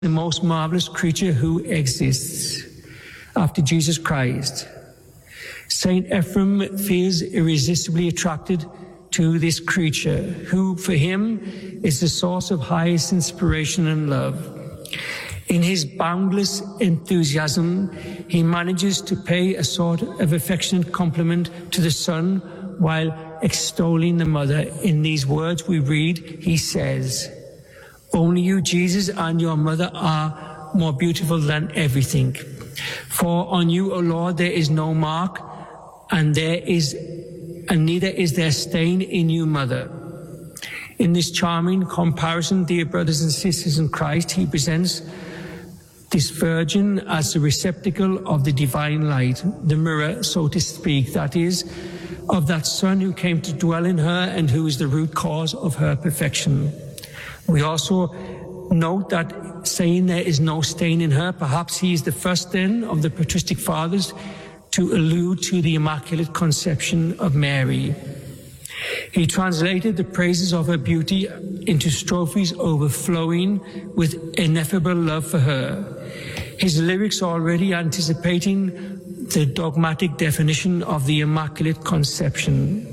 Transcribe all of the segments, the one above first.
the most marvelous creature who exists after Jesus Christ. Saint Ephrem feels irresistibly attracted to this creature, who for him is the source of highest inspiration and love. In his boundless enthusiasm, he manages to pay a sort of affectionate compliment to the Son while extolling the Mother. In these words we read, he says, "Only you, Jesus, and your Mother are more beautiful than everything. For on you, O Lord, there is no mark, and neither is there stain in you, Mother." In this charming comparison, dear brothers and sisters in Christ, he presents this Virgin as the receptacle of the divine light, the mirror, so to speak, that is, of that Son who came to dwell in her and who is the root cause of her perfection. We also note that saying there is no stain in her, perhaps he is the first then of the patristic fathers to allude to the Immaculate Conception of Mary. He translated the praises of her beauty into strophes overflowing with ineffable love for her. His lyrics already anticipating the dogmatic definition of the Immaculate Conception.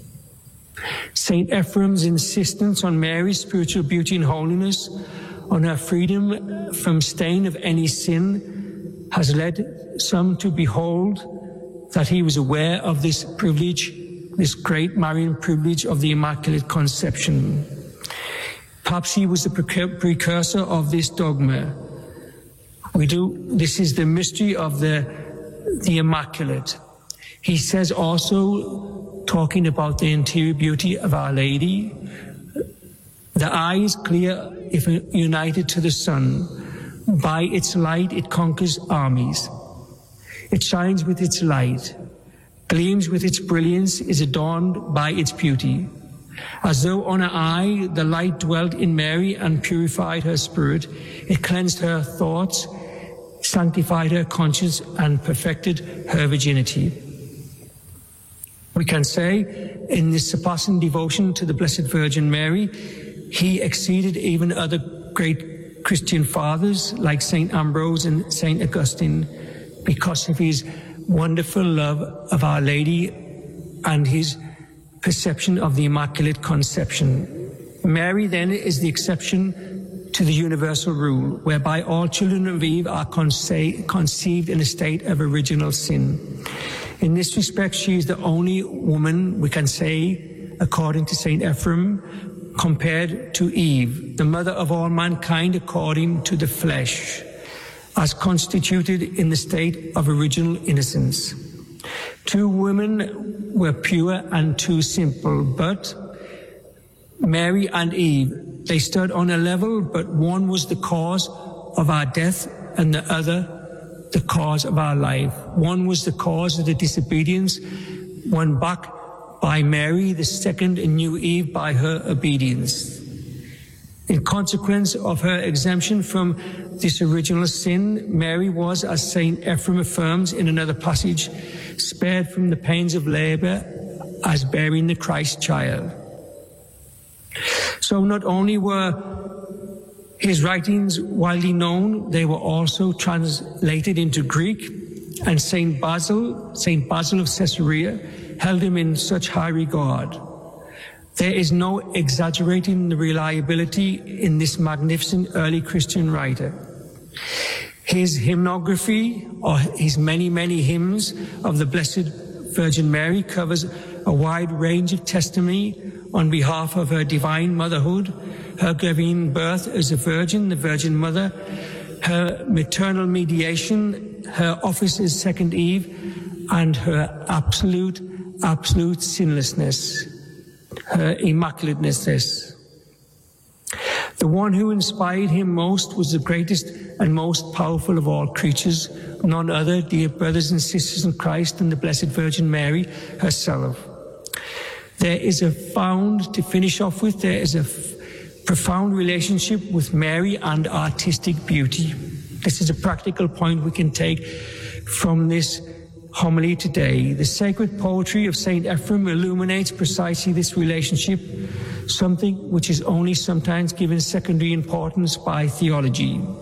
Saint Ephrem's insistence on Mary's spiritual beauty and holiness, on her freedom from stain of any sin, has led some to behold that he was aware of this privilege, this great Marian privilege of the Immaculate Conception. Perhaps he was the precursor of this dogma. This is the mystery of the Immaculate. He says also, talking about the interior beauty of Our Lady, the eye is clear if united to the sun. By its light it conquers armies. It shines with its light, gleams with its brilliance, is adorned by its beauty. As though on her eye the light dwelt in Mary and purified her spirit, it cleansed her thoughts, sanctified her conscience, and perfected her virginity. We can say, in this surpassing devotion to the Blessed Virgin Mary, he exceeded even other great Christian fathers like St. Ambrose and St. Augustine, because of his wonderful love of Our Lady and his perception of the Immaculate Conception. Mary then is the exception to the universal rule, whereby all children of Eve are conceived in a state of original sin. In this respect, she is the only woman, we can say, according to St. Ephrem, compared to Eve, the mother of all mankind according to the flesh, as constituted in the state of original innocence. Two women were pure and two simple, but Mary and Eve, they stood on a level, but one was the cause of our death and the other the cause of our life. One was the cause of the disobedience won back by Mary, the second knew Eve by her obedience. In consequence of her exemption from this original sin, Mary was, as St. Ephrem affirms in another passage, spared from the pains of labor as bearing the Christ child. So not only were his writings widely known, they were also translated into Greek, and Saint Basil of Caesarea held him in such high regard. There is no exaggerating the reliability in this magnificent early Christian writer. His hymnography, or his many, many hymns of the Blessed Virgin Mary, covers a wide range of testimony on behalf of her divine motherhood, her giving birth as a virgin, the Virgin Mother, her maternal mediation, her office as second Eve, and her absolute sinlessness, her immaculateness. The one who inspired him most was the greatest and most powerful of all creatures, none other, dear brothers and sisters in Christ, than the Blessed Virgin Mary herself. There is a profound relationship with Mary and artistic beauty. This is a practical point we can take from this homily today. The sacred poetry of St. Ephrem illuminates precisely this relationship, something which is only sometimes given secondary importance by theology.